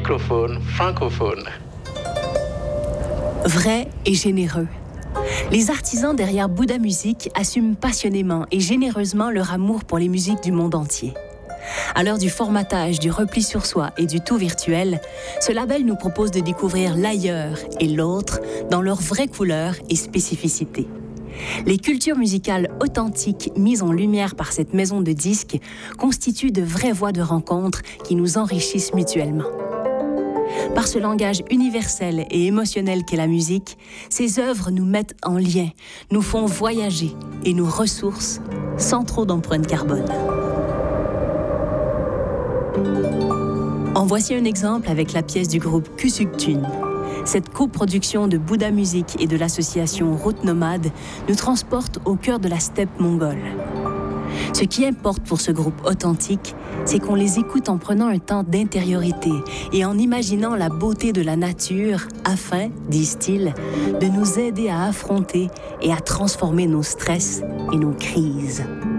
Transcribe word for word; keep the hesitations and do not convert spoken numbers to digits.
microphone francophone. Vrai et généreux. Les artisans derrière Bouddha Music assument passionnément et généreusement leur amour pour les musiques du monde entier. À l'heure du formatage, du repli sur soi et du tout virtuel, ce label nous propose de découvrir l'ailleurs et l'autre dans leurs vraies couleurs et spécificités. Les cultures musicales authentiques mises en lumière par cette maison de disques constituent de vraies voies de rencontre qui nous enrichissent mutuellement. Par ce langage universel et émotionnel qu'est la musique, ces œuvres nous mettent en lien, nous font voyager et nous ressourcent sans trop d'empreinte carbone. En voici un exemple avec la pièce du groupe Küçüktün. Cette coproduction de Bouddha Music et de l'association Route Nomade nous transporte au cœur de la steppe mongole. Ce qui importe pour ce groupe authentique, c'est qu'on les écoute en prenant un temps d'intériorité et en imaginant la beauté de la nature afin, disent-ils, de nous aider à affronter et à transformer nos stress et nos crises.